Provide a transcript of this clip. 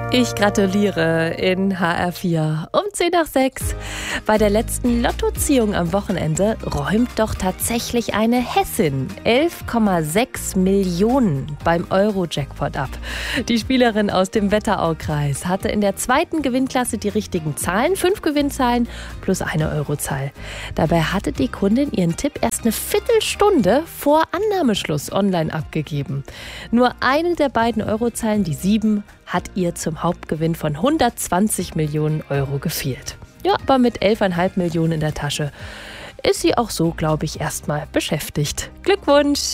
Ich gratuliere in HR4 um 10 nach 6. Bei der letzten Lottoziehung am Wochenende räumt doch tatsächlich eine Hessin 11,6 Millionen beim Euro-Jackpot ab. Die Spielerin aus dem Wetteraukreis hatte in der zweiten Gewinnklasse die richtigen Zahlen, 5 Gewinnzahlen plus eine Eurozahl. Dabei hatte die Kundin ihren Tipp erst eine Viertelstunde vor Annahmeschluss online abgegeben. Nur eine der beiden Eurozahlen, die 7, hat ihr zum Hauptgewinn von 120 Millionen Euro gefehlt. Ja, aber mit 11,5 Millionen in der Tasche ist sie auch so, glaube ich, erstmal beschäftigt. Glückwunsch!